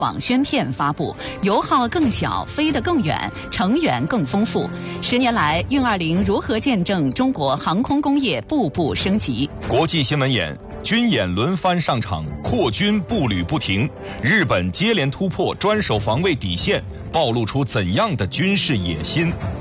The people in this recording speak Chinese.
网宣片发布，油耗更小，飞得更远，成员更丰富。10年来，运20如何见证中国航空工业步步升级？ 国际新闻眼，军演轮番上场，扩军步履不停。日本接连突破专守防卫底线，暴露出怎样的军事野心？